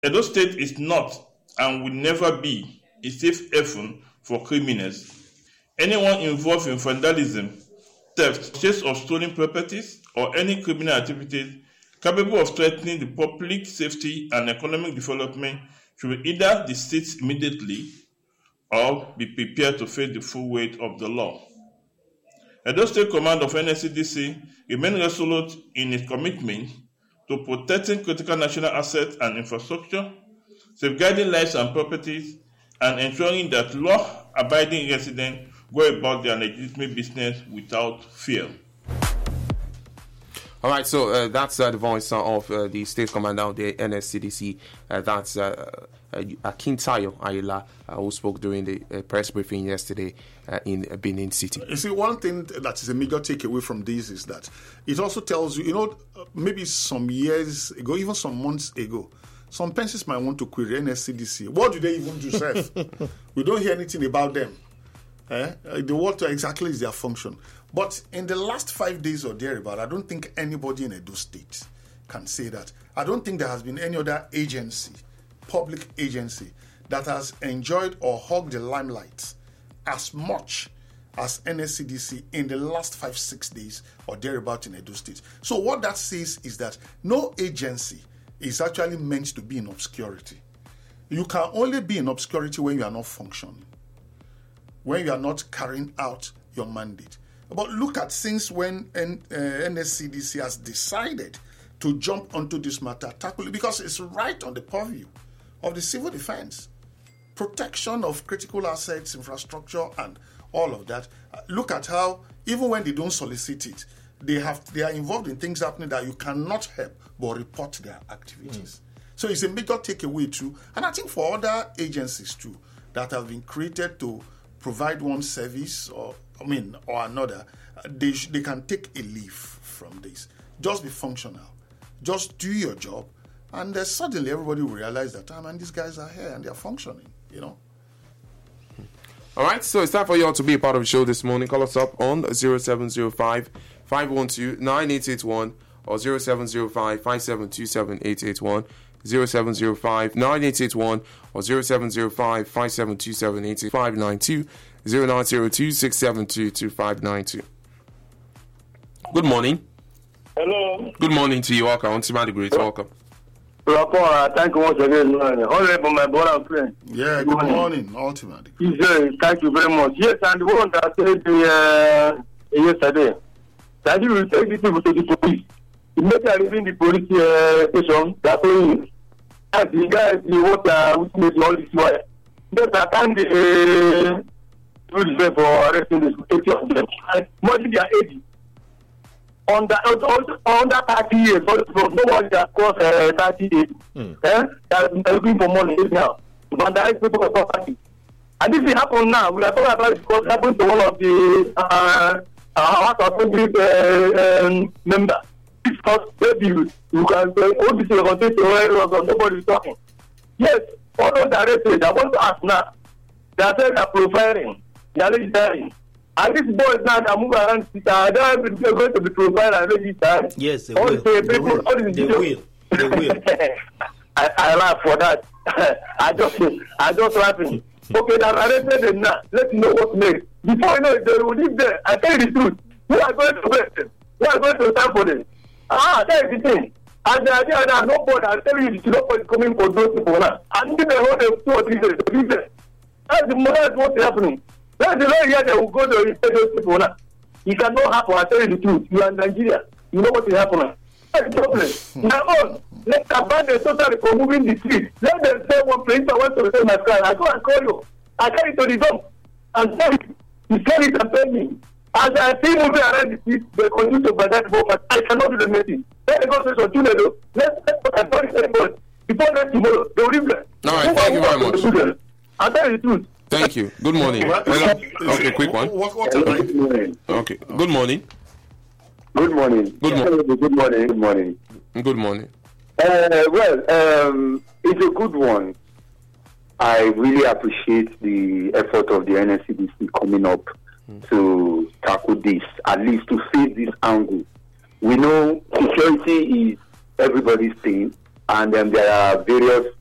Edo State is not and will never be a safe haven for criminals. Anyone involved in vandalism, theft, chase of stolen properties, or any criminal activities capable of threatening the public safety and economic development should either desist immediately or be prepared to face the full weight of the law. Edo State Command of NSCDC remains resolute in its commitment to protecting critical national assets and infrastructure, safeguarding lives and properties, and ensuring that law-abiding residents go about their legitimate business without fear. All right, so that's the voice of the State Commander of the NSCDC. That's Akintayo Ayila, who spoke during the press briefing yesterday in Benin City. You see, one thing that is a major takeaway from this is that it also tells you, maybe some years ago, even some months ago, some persons might want to query NSCDC. What do they even do, Chef? We don't hear anything about them. What exactly is their function? But in the last 5 days or thereabout, I don't think anybody in Edo State can say that. I don't think there has been any other agency, public agency, that has enjoyed or hogged the limelight as much as NSCDC in the last 5-6 days or thereabout in Edo State. So what that says is that no agency is actually meant to be in obscurity. You can only be in obscurity when you are not functioning, when you are not carrying out your mandate. But look at since when NSCDC has decided to jump onto this matter, tackle it, because it's right on the purview of the civil defense. Protection of critical assets, infrastructure, and all of that. Look at how, even when they don't solicit it, they are involved in things happening that you cannot help but report their activities. So it's a major takeaway too. And I think for other agencies too that have been created to provide one service or another, they can take a leaf from this. Just be functional. Just do your job. And suddenly everybody will realize that, these guys are here and they're functioning, All right, so it's time for you all to be a part of the show this morning. Call us up on 0705-512-9881 or 0705-572-7881, 0705-9881 or 0705-572-7885, 0902-672-2592. Good morning. Hello. Good morning to you. Welcome. Ultimate Great. Welcome. Thank you once again. Honorable, my brother and friend. Yeah, good morning, Ultimate. Thank you very much. Yes, and the one that said yesterday, that you will take these people to the police. Immediately leaving the police station, that's all. And the guys, which made all this wire. Just attend the for arresting this 80 of them. And mostly they are 80. Under 30 years, nobody has crossed 38. That's looking for money now. Vandalize people of property. And this will happen now. We are talking about it because it happened to one of the House of Assembly members. Because maybe you can OBC will continue to wear nobody is talking. Yes, all those arrested, I want to ask now. They are saying they are profiling, they are registering. And these boys now that move around, they are going to be profiled and registered. Yes, they will. They will. I laugh for that. I just laughing. Okay, they are arrested them now. Let's know what next. Before you know it, they will live there. I tell you the truth. We are going to wait them. We are going to stand for them. That is the thing. And the idea that nobody, I'm telling you, nobody is coming for those people now. And if they hold them 2 or 3 days to live there. That's what's happening. That's the very year they will go to respect those people now. It cannot happen. I tell you the truth. You are in Nigeria. You know what is happening. That's the problem. Now let's abandon totally for moving the street. Let them say one place I want to sell my car. I go and call you. I carry it to the dump. And tell it. You carry it and pay me. As I see moving around the street, they continue to buy that but I cannot do the meeting. Let the go to Tunado. Let's put a story anybody. Before next tomorrow, they will leave there. All right, thank you very much. I tell you the truth. Thank you. Good morning. Okay, quick one. Okay. Good morning. Good morning. Good morning. Good morning. Good morning. Good morning. It's a good one. I really appreciate the effort of the NSCDC coming up to tackle this, at least to face this angle. We know security is everybody's thing, and there are various